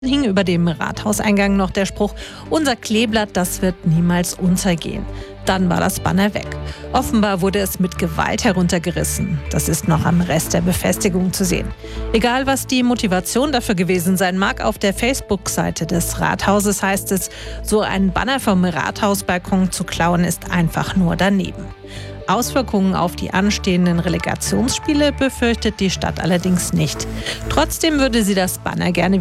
hing über dem Rathauseingang noch der Spruch: Unser Kleeblatt, das wird niemals untergehen. Dann war das Banner weg. Offenbar wurde es mit Gewalt heruntergerissen. Das ist noch am Rest der Befestigung zu sehen. Egal, was die Motivation dafür gewesen sein mag, auf der Facebook-Seite des Rathauses heißt es, so ein Banner vom Rathausbalkon zu klauen, ist einfach nur daneben. Auswirkungen auf die anstehenden Relegationsspiele befürchtet die Stadt allerdings nicht. Trotzdem würde sie das Banner gerne